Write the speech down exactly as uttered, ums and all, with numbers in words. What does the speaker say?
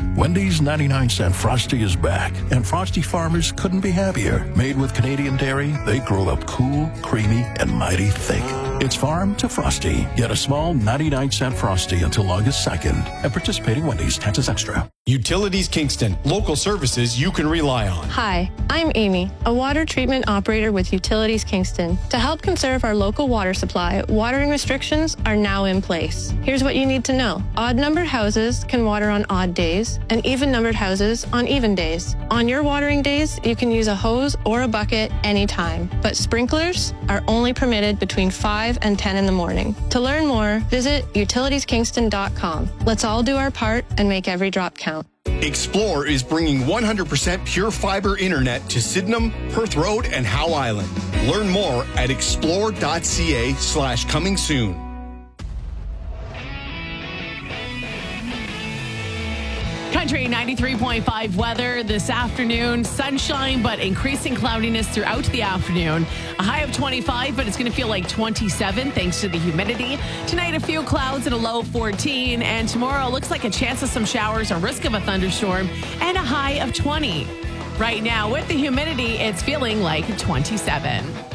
Wendy's ninety-nine cent Frosty is back, and Frosty farmers couldn't be happier. Made with Canadian dairy, they grow up cool, creamy, and mighty thick. It's farm to Frosty. Get a small ninety-nine cent Frosty until August second at participating Wendy's. Taxes extra. Utilities Kingston. Local services you can rely on. Hi, I'm Amy, a water treatment operator with Utilities Kingston. To help conserve our local water supply, watering restrictions are now in place. Here's what you need to know. Odd-numbered houses can water on odd days, and even-numbered houses on even days. On your watering days, you can use a hose or a bucket anytime, but sprinklers are only permitted between five and ten in the morning. To learn more, visit utilities kingston dot com. Let's all do our part and make every drop count. Explore is bringing one hundred percent pure fiber internet to Sydenham, Perth Road, and Howe Island. Learn more at explore.ca slash coming soon. Country ninety-three point five weather this afternoon. Sunshine, but increasing cloudiness throughout the afternoon. A high of twenty-five, but it's going to feel like twenty-seven thanks to the humidity. Tonight, a few clouds and a low of fourteen. And tomorrow, looks like a chance of some showers, a risk of a thunderstorm, and a high of twenty. Right now, with the humidity, it's feeling like twenty-seven.